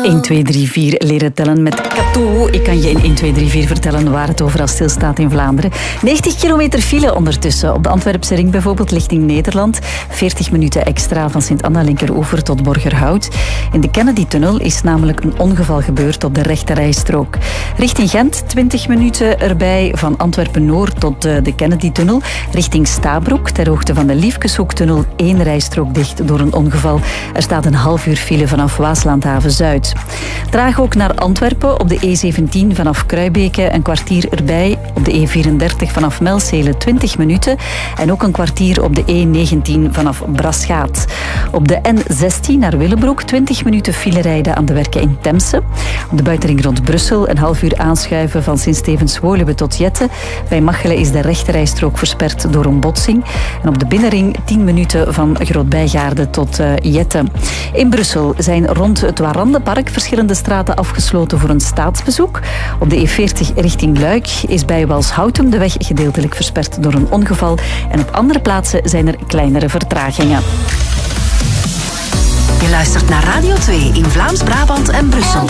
1, 2, 3, 4 leren tellen met Kato. Ik kan je in 1, 2, 3, 4 vertellen waar het overal stilstaat in Vlaanderen. 90 kilometer file ondertussen. Op de Antwerpse ring bijvoorbeeld, richting Nederland. 40 minuten extra van Sint-Anna-Linkeroever tot Borgerhout. In de Kennedy-tunnel is namelijk een ongeval gebeurd op de rechterrijstrook. Richting Gent 20 minuten erbij van Antwerpen-Noord tot de Kennedy-tunnel. Richting Stabroek, ter hoogte van de Liefkeshoektunnel, 1 rijstrook dicht door een ongeval. Er staat een half uur file vanaf Waaslandhaven-Zuid. Traag ook naar Antwerpen op de E17 vanaf Kruibeke, een kwartier erbij. Op de E34 vanaf Melcelen 20 minuten. En ook een kwartier op de E19 vanaf Braschaat. Op de N16 naar Willebroek 20 minuten file rijden aan de werken in Temse. Op de buitenring rond Brussel een half uur aanschuiven van Sint-Stevens-Woluwe tot Jette. Bij Machelen is de rechterrijstrook versperd door een botsing. En op de binnenring 10 minuten van Groot-Bijgaarde tot Jette. In Brussel zijn rond het Warandenpark verschillende straten afgesloten voor een staatsbezoek. Op de E40 richting Luik is bij Walshoutem de weg gedeeltelijk versperd door een ongeval. En op andere plaatsen zijn er kleinere vertragingen. Je luistert naar Radio 2 in Vlaams-Brabant en Brussel.